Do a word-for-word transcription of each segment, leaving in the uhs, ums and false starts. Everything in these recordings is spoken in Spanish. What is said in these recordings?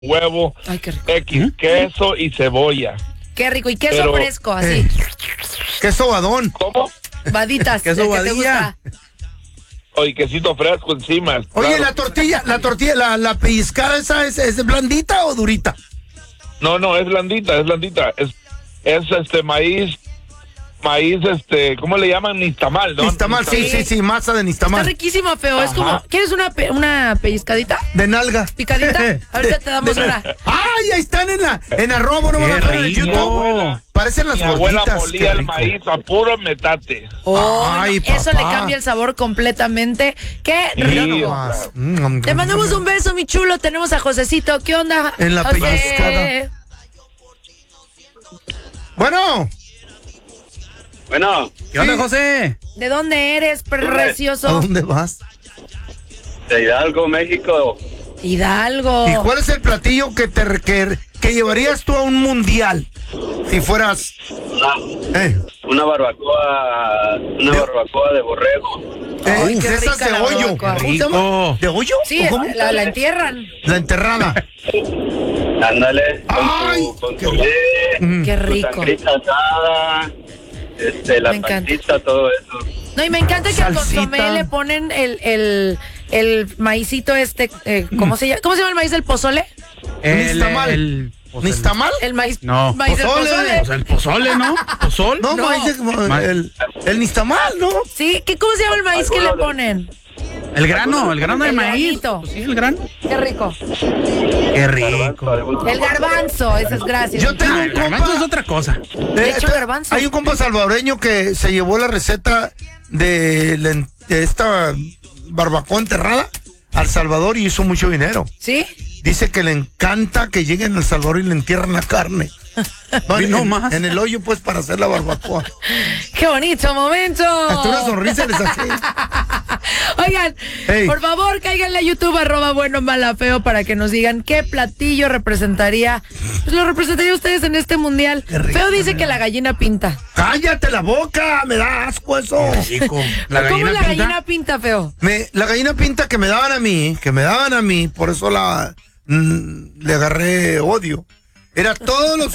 huevo, Ay, qué rico. X, ¿Mm? queso y cebolla. Qué rico. Y queso Pero, fresco, así. Eh, queso badón. ¿Cómo? Vaditas. Queso el que te vadilla. gusta. Oye, quesito fresco encima. Oye, claro. la tortilla, la tortilla, la, la pellizcada esa es, es blandita o durita? No, no, es blandita, es blandita. Es, es este maíz, maíz, este, ¿cómo le llaman? Nistamal, ¿no? Nistamal, sí, sí, sí, masa de Está nistamal. riquísimo, feo. Es Ajá. como, ¿quieres una, pe- una pellizcadita? De nalga. ¿Picadita? Ahorita te damos de- una. ¡Ay, ahí están en la, en arroba, no Qué van a ver en rico. YouTube! Parecen las Mi abuela gorditas. molía qué el rico. maíz a puro metate. Oh, Ay, no, eso le papá. cambia el sabor completamente. ¡Qué Mira rico! nomás. Mm, Te mandamos un beso, mi chulo. Tenemos a Josecito. ¿Qué onda? En la José? pellizcada. Bueno, Bueno, ¿Qué onda, Sí. José? ¿De dónde eres, ¿a precioso? dónde vas? de Hidalgo, México. Hidalgo. ¿Y cuál es el platillo que te re- que, que llevarías tú a un mundial? Si fueras... Una, Eh, una barbacoa, una De- barbacoa de borrego. eh, Ay, qué de esas rica de la hoyo. barbacoa. ¿Cómo se llama? Rico. ¿De hoyo? Sí, ¿O cómo? la, la entierran. La enterrada. Ándale, con Ay, tu, con qué tu, rico. eh, Mm. Qué tu rico. sangrita asada, este, la Me encanta. pancita, todo eso. No, y me encanta que al Salsita. consomé le ponen el, el, el maicito este, eh, ¿cómo se llama? ¿Cómo se llama el maíz del pozole? Nistamal. el- pues, el- ¿Nistamal? El maíz, No, maíz del pozole. pozole. Pues el pozole, ¿no? ¿Pozol? No, No. maíz de- Ma- el, el nistamal, ¿no? Sí, ¿qué, ¿cómo se llama el maíz que le ponen? El grano, el grano de El maíz. granito. Pues sí, el grano. Qué rico. Qué rico. El garbanzo, esas gracias. Yo tengo Ah, un el garbanzo es compa... otra cosa. Le Eh, echo este, garbanzo. Hay un compa salvadoreño que se llevó la receta de, la en- de esta barbacoa enterrada al Salvador y hizo mucho dinero. ¿Sí? Dice que le encanta que lleguen al Salvador y le entierran la carne. No, Y en, no más. en el hoyo, pues, para hacer la barbacoa. ¡Qué bonito momento! Hasta una sonrisa les saqué. Oigan, Hey. por favor, cáiganle a YouTube, arroba bueno, mala, feo, para que nos digan qué platillo representaría, pues lo representaría a ustedes en este mundial. Qué rico, Feo dice que la gallina pinta. ¡Cállate la boca! ¡Me da asco eso! Chico, la ¿Cómo gallina la pinta. gallina pinta, feo? Me, la gallina pinta que me daban a mí, que me daban a mí, por eso la mm, le agarré odio. Era todos los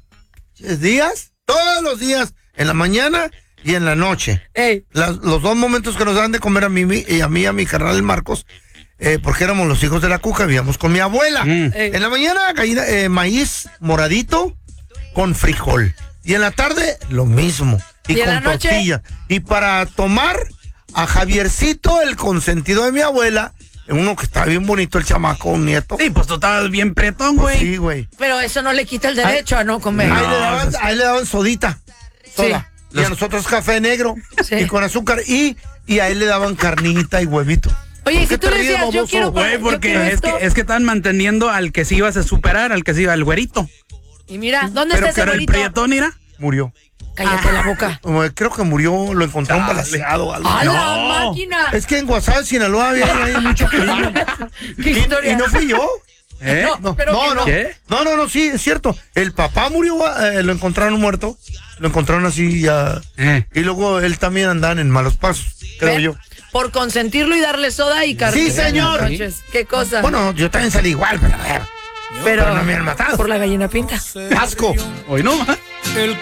días, todos los días, en la mañana y en la noche. Ey, Las- los dos momentos que nos daban de comer a mí mi- y a mí y a mi carnal Marcos, eh, porque éramos los hijos de la cuca, vivíamos con mi abuela. Mm. ey. En la mañana, gallina, eh, maíz moradito con frijol. Y en la tarde, lo mismo. Y, ¿Y en con la noche? tortilla. Y para tomar, a Javiercito, el consentido de mi abuela, uno que está bien bonito, el chamaco, un nieto. Sí, pues tú estabas bien pretón, Pues güey. sí, güey. Pero eso no le quita el derecho a no comer. Ahí, le No, daban, pues- ahí le daban sodita. Soda. Y a nosotros café negro. Sí. Y con azúcar. Y, y a él le daban carnita y huevito. Oye, ¿Por y qué si tú te le ríes, decías, yo baboso? quiero Güey, yo porque quiero es que, esto, es que estaban manteniendo al que sí ibas a superar, al que sí iba, al güerito. y mira, ¿dónde Pero, está ese pero el bonito? prietón, mira. Murió. Cállate la boca. Eh, Creo que murió, lo encontraron Dale. balaceado o algo. ¡A No. la máquina! Es que en Guasave, Sinaloa, había ahí mucho crimen. ¿Qué historia? Y no fui yo. ¿Eh? No, Pero que no, no. no. ¿Qué? No, no, no, sí, es cierto. El papá murió, eh, lo encontraron muerto. Lo encontraron así ya. Eh. Y luego él también andaba en malos pasos, creo ¿Ven? yo. Por consentirlo y darle soda y carne. Sí, señor. Entonces, ¿qué cosa? Bueno, yo también salí igual, pero a ver. pero, pero no me han matado. por la gallina pinta. Asco. Hoy no, ¿eh? El